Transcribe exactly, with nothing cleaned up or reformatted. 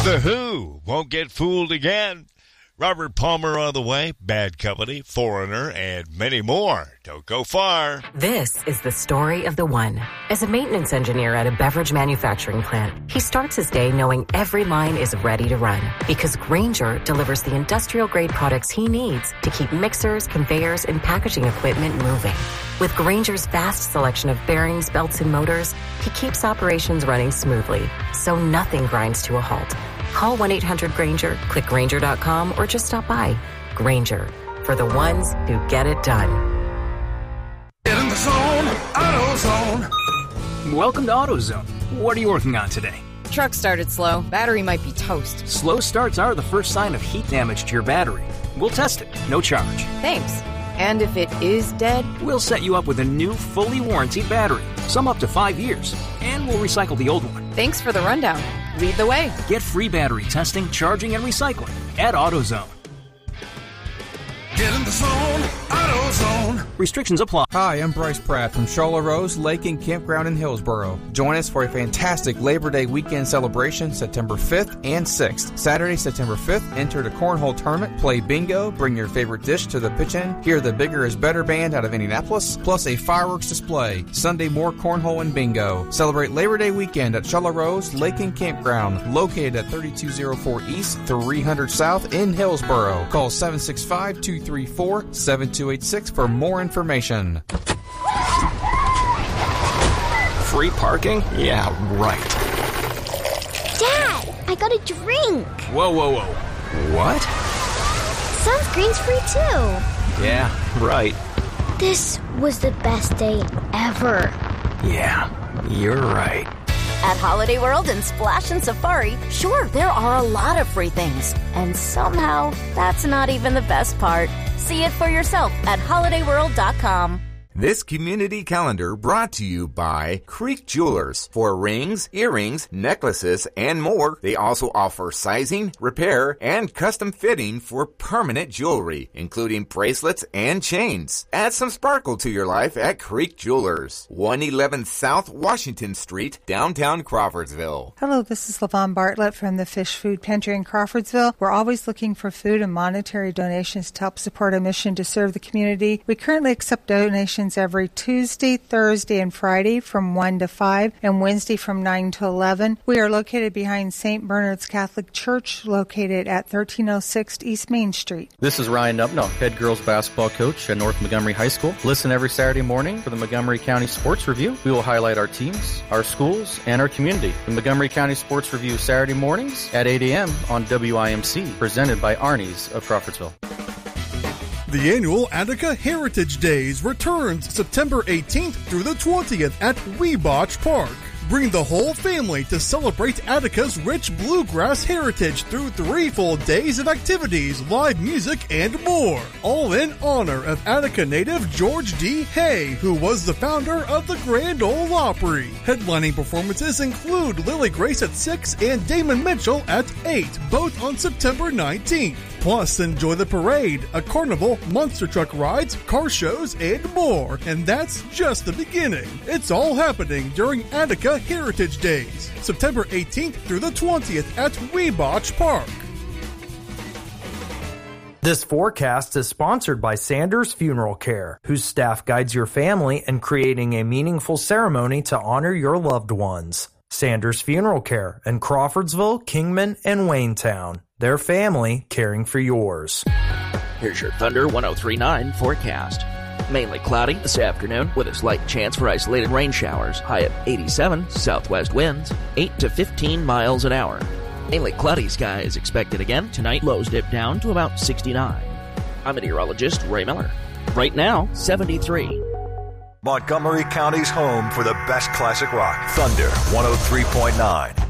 The Who won't get fooled again. Robert Palmer on the way, Bad Company, Foreigner, and many more. Don't go far. This is the story of the one. As a maintenance engineer at a beverage manufacturing plant, he starts his day knowing every line is ready to run because Grainger delivers the industrial-grade products he needs to keep mixers, conveyors, and packaging equipment moving. With Grainger's vast selection of bearings, belts, and motors, he keeps operations running smoothly, so nothing grinds to a halt. Call one eight hundred Grainger, click Grainger dot com, or just stop by. Grainger, for the ones who get it done. Get in the zone, AutoZone. Welcome to AutoZone. What are you working on today? Truck started slow. Battery might be toast. Slow starts are the first sign of heat damage to your battery. We'll test it, no charge. Thanks. And if it is dead? We'll set you up with a new, fully warranted battery, some up to five years, and we'll recycle the old one. Thanks for the rundown. Lead the way. Get free battery testing, charging, and recycling at AutoZone. Get in the zone, AutoZone. Restrictions apply. Hi, I'm Bryce Pratt from Shola Rose Lake and Campground in Hillsboro. Join us for a fantastic Labor Day weekend celebration September fifth and sixth. Saturday, September fifth, enter the Cornhole Tournament, play bingo, bring your favorite dish to the pitch-in, hear the Bigger is Better band out of Indianapolis, plus a fireworks display. Sunday, more cornhole and bingo. Celebrate Labor Day weekend at Shola Rose Lake and Campground, located at thirty-two oh four East, three hundred South in Hillsboro. Call seven six five, two three four, seven two eight six for more information. Free parking? Yeah, right. Dad, I got a drink. Whoa, whoa, whoa. What? Sunscreen's free too. Yeah, right. This was the best day ever. Yeah, you're right. At Holiday World and Splash and Safari, sure, there are a lot of free things. And somehow, that's not even the best part. See it for yourself at holiday world dot com. This community calendar brought to you by Creek Jewelers. For rings, earrings, necklaces, and more, they also offer sizing, repair, and custom fitting for permanent jewelry, including bracelets and chains. Add some sparkle to your life at Creek Jewelers, one eleven South Washington Street, downtown Crawfordsville. Hello, this is LaVon Bartlett from the Fish Food Pantry in Crawfordsville. We're always looking for food and monetary donations to help support our mission to serve the community. We currently accept donations every Tuesday, Thursday, and Friday from one to five and Wednesday from nine to eleven. We are located behind Saint Bernard's Catholic Church, located at thirteen oh six East Main Street. This is Ryan Nubno, head girls basketball coach at North Montgomery High School. Listen every Saturday morning for the Montgomery County Sports Review. We will highlight our teams, our schools, and our community. The Montgomery County Sports Review Saturday mornings at eight a.m. on W I M C, presented by Arnie's of Crawfordsville. The annual Attica Heritage Days returns September eighteenth through the twentieth at Weebotch Park. Bring the whole family to celebrate Attica's rich bluegrass heritage through three full days of activities, live music, and more. All in honor of Attica native George D. Hay, who was the founder of the Grand Ole Opry. Headlining performances include Lily Grace at six and Damon Mitchell at eight, both on September nineteenth. Plus, enjoy the parade, a carnival, monster truck rides, car shows, and more. And that's just the beginning. It's all happening during Attica Heritage Days, September eighteenth through the twentieth at Weebotch Park. This forecast is sponsored by Sanders Funeral Care, whose staff guides your family in creating a meaningful ceremony to honor your loved ones. Sanders Funeral Care in Crawfordsville, Kingman, and Waynetown. Their family caring for yours. Here's your Thunder one oh three point nine forecast. Mainly cloudy this afternoon with a slight chance for isolated rain showers. High at eighty-seven, southwest winds, eight to fifteen miles an hour. Mainly cloudy skies expected again. Tonight, lows dip down to about sixty-nine. I'm meteorologist Ray Miller. Right now, seventy-three. Montgomery County's home for the best classic rock. Thunder one oh three point nine.